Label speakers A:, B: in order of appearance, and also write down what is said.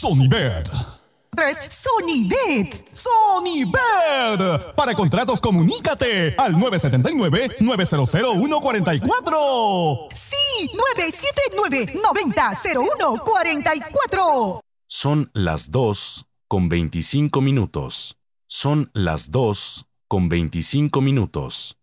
A: Sonibet.
B: 3. Sonibet.
A: Sonibet. Para contratos, comunícate al 979-900-144.
B: Sí, 979-90-0144.
C: Son las 2:25. Son las 2:25.